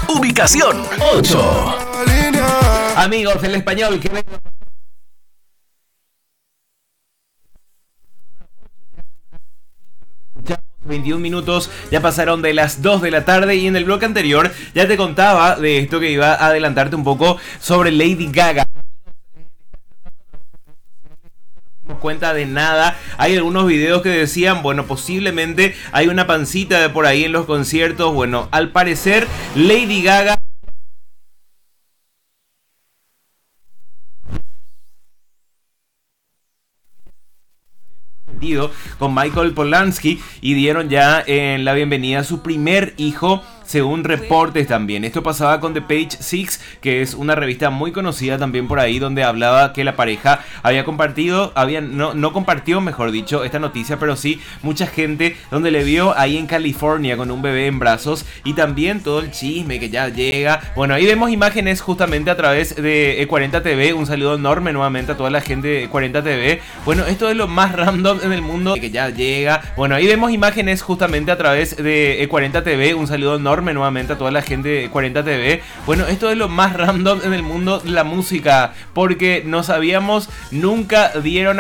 Ubicación 8. Amigos, el español que 21 minutos, ya pasaron de las 2 de la tarde y en el bloque anterior ya te contaba de esto que iba a adelantarte un poco sobre Lady Gaga. No nos cuenta de nada, hay algunos videos que decían, bueno, posiblemente hay una pancita de por ahí en los conciertos. Bueno, al parecer Lady Gaga con Michael Polanski y dieron ya en la bienvenida a su primer hijo, según reportes también. Esto pasaba con The Page Six, que es una revista muy conocida también por ahí, donde hablaba que la pareja había compartido, no compartió, mejor dicho, esta noticia, pero sí mucha gente donde le vio ahí en California con un bebé en brazos, y también todo el chisme que ya llega. Bueno, ahí vemos imágenes justamente a través de E40 TV. Un saludo enorme nuevamente a toda la gente de E40 TV. Bueno, esto es lo más random en el mundo que ya llega. Bueno, ahí vemos imágenes justamente a través de E40 TV. Un saludo enorme nuevamente a toda la gente de 40 TV. Bueno, esto es lo más random en el mundo de la música, porque no sabíamos, nunca dieron